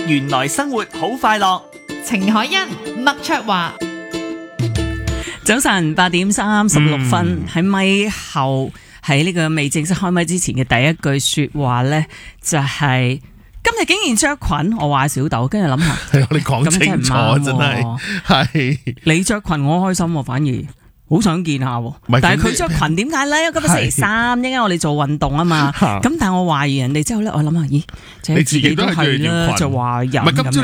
原來生活好快樂。 程海欣、麥卓華。 早晨8:36，喺咪後喺呢個未正式開咪之前嘅第一句說話咧，就係、今日竟然着裙，我話小豆，跟住諗下， 係我哋講清楚，真係你着裙我開心喎，反而。好想見下喎，但係佢着裙點解咧？今日星期三，應該我哋做運動啊嘛。咁但係我懷疑人哋之後咧，我諗下，咦， 你自己都係啦，就話人咁樣。